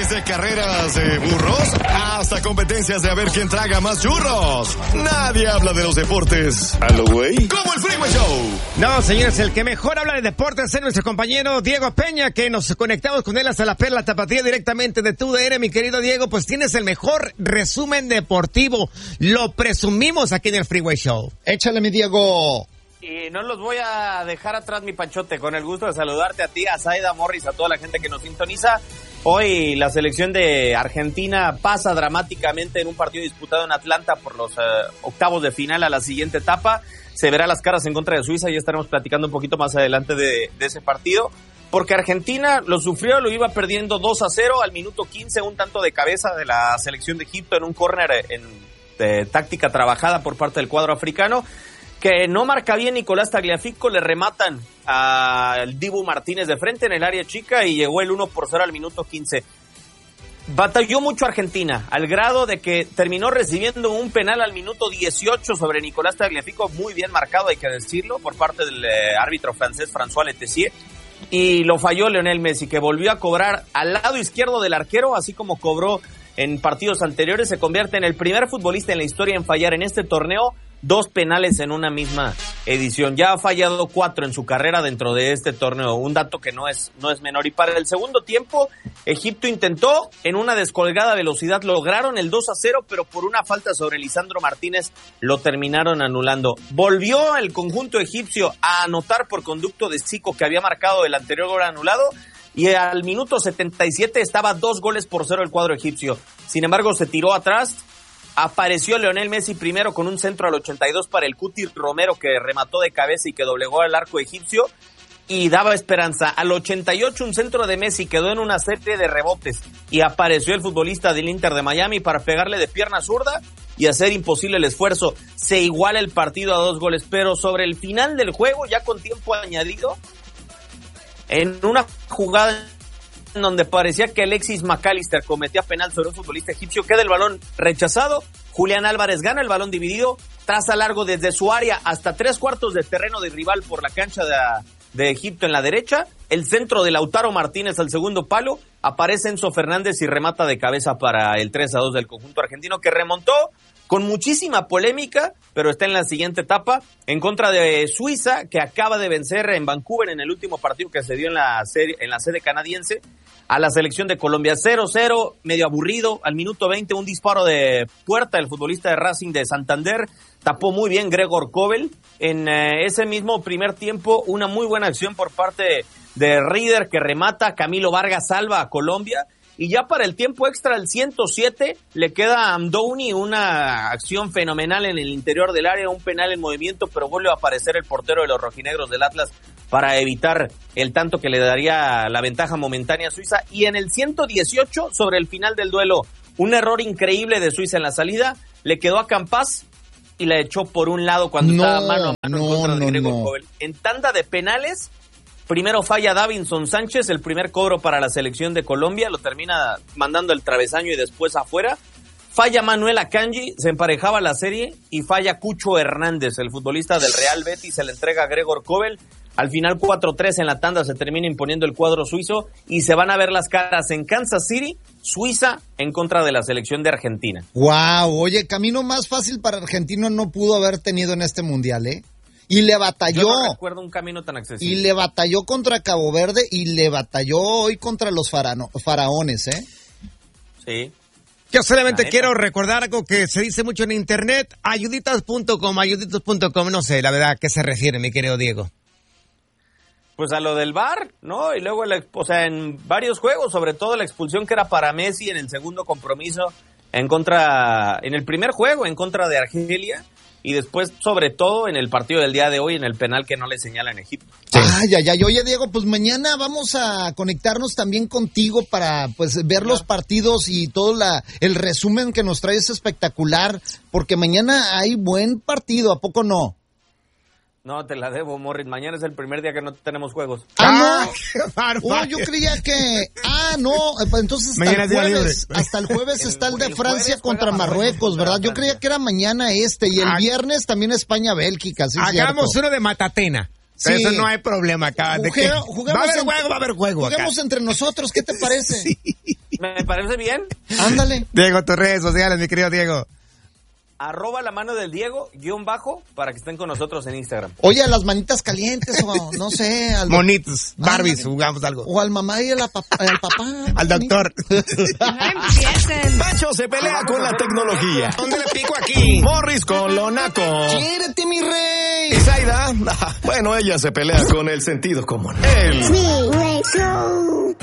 Desde carreras de burros hasta competencias de a ver quién traga más churros. Nadie habla de los deportes a lo güey como el Freeway Show. No, señores, el que mejor habla de deportes es nuestro compañero Diego Peña, que nos conectamos con él hasta la Perla Tapatía directamente de TUDN. Mi querido Diego, pues tienes el mejor resumen deportivo. Lo presumimos aquí en el Freeway Show. Échale, mi Diego. Y no los voy a dejar atrás, mi Panchote, con el gusto de saludarte a ti, a Zaida Morris, a toda la gente que nos sintoniza. Hoy la selección de Argentina pasa dramáticamente en un partido disputado en Atlanta por los octavos de final a la siguiente etapa. Se verá las caras en contra de Suiza, ya estaremos platicando un poquito más adelante de ese partido. Porque Argentina lo sufrió, lo iba perdiendo 2-0 al minuto 15, un tanto de cabeza de la selección de Egipto en un córner de táctica trabajada por parte del cuadro africano. Que no marca bien Nicolás Tagliafico, le rematan al Dibu Martínez de frente en el área chica y llegó el 1-0 al minuto 15. Batalló mucho Argentina, al grado de que terminó recibiendo un penal al minuto 18 sobre Nicolás Tagliafico, muy bien marcado, hay que decirlo, por parte del árbitro francés François Letessier, y lo falló Lionel Messi, que volvió a cobrar al lado izquierdo del arquero, así como cobró en partidos anteriores. Se convierte en el primer futbolista en la historia en fallar en este torneo 2 penales en una misma edición. Ya ha fallado 4 en su carrera dentro de este torneo, un dato que no es menor. Y para el segundo tiempo, Egipto intentó en una descolgada velocidad, lograron el 2-0, pero por una falta sobre Lisandro Martínez lo terminaron anulando. Volvió el conjunto egipcio a anotar por conducto de Zico, que había marcado el anterior gol anulado, y al minuto 77 estaba 2-0 el cuadro egipcio. Sin embargo, se tiró atrás. Apareció Lionel Messi primero con un centro al 82 para el Cuti Romero, que remató de cabeza y que doblegó al arco egipcio y daba esperanza. Al 88 un centro de Messi quedó en una serie de rebotes y apareció el futbolista del Inter de Miami para pegarle de pierna zurda y hacer imposible el esfuerzo. Se iguala el partido a 2 goles, pero sobre el final del juego, ya con tiempo añadido, en una jugada en donde parecía que Alexis McAllister cometía penal sobre un futbolista egipcio, queda el balón rechazado, Julián Álvarez gana el balón dividido, traza largo desde su área hasta 3/4 de terreno de rival por la cancha de Egipto en la derecha, el centro de Lautaro Martínez al segundo palo, aparece Enzo Fernández y remata de cabeza para el 3-2 del conjunto argentino, que remontó con muchísima polémica, pero está en la siguiente etapa, en contra de Suiza, que acaba de vencer en Vancouver en el último partido que se dio en la sede canadiense, a la selección de Colombia. 0-0, medio aburrido. Al minuto 20, un disparo de puerta del futbolista de Racing de Santander, tapó muy bien Gregor Kobel. En ese mismo primer tiempo, una muy buena acción por parte de Rieder, que remata, Camilo Vargas salva a Colombia. Y ya para el tiempo extra, el 107, le queda a Amdouni una acción fenomenal en el interior del área, un penal en movimiento, pero vuelve a aparecer el portero de los rojinegros del Atlas para evitar el tanto que le daría la ventaja momentánea a Suiza. Y en el 118, sobre el final del duelo, un error increíble de Suiza en la salida, le quedó a Campas y la echó por un lado cuando estaba mano a mano en contra de Gregor Kobel. En tanda de penales, primero falla Davinson Sánchez, el primer cobro para la selección de Colombia, lo termina mandando el travesaño y después afuera. Falla Manuel Akanji, se emparejaba la serie, y falla Cucho Hernández, el futbolista del Real Betis, se le entrega a Gregor Kobel. Al final 4-3 en la tanda, se termina imponiendo el cuadro suizo y se van a ver las caras en Kansas City, Suiza en contra de la selección de Argentina. Wow, oye, camino más fácil para Argentina no pudo haber tenido en este mundial, ¿eh? Y le batalló. Yo no recuerdo un camino tan accesible. Y le batalló contra Cabo Verde y le batalló hoy contra los faraones, ¿eh? Sí. Yo solamente quiero recordar algo que se dice mucho en internet, ayuditas.com, no sé, la verdad, ¿a qué se refiere, mi querido Diego? Pues a lo del VAR, ¿no? Y luego, en varios juegos, sobre todo la expulsión que era para Messi en el segundo compromiso en el primer juego en contra de Argelia, y después, sobre todo, en el partido del día de hoy, en el penal que no le señala en Egipto. Sí. Ay. Oye, Diego, pues mañana vamos a conectarnos también contigo para pues ver los partidos y todo el resumen que nos traes espectacular, porque mañana hay buen partido, ¿a poco no? No, te la debo, Morris. Mañana es el primer día que no tenemos juegos. No. Yo creía que... no. Entonces hasta el jueves está el de Francia contra Marruecos, ¿verdad? Yo creía que era mañana y el viernes también España-Bélgica, ¿sí? Hagamos uno de Matatena. Sí. Eso no hay problema acá. Va a haber juego. Juguemos entre nosotros, ¿qué te parece? Sí. Me parece bien. Ándale. Diego, tus redes sociales, mi querido Diego. @la mano del Diego, _, para que estén con nosotros en Instagram. Oye, a las manitas calientes o no sé. Monitos, Barbies, Ándale. jugamos algo. O al mamá y al papá. Al doctor. No empiecen. Pancho se pelea con la tecnología. ¿Dónde le pico aquí? Morris con lo naco. ¡Quiérete, mi rey! Y Zaida, bueno, ella se pelea con el sentido común.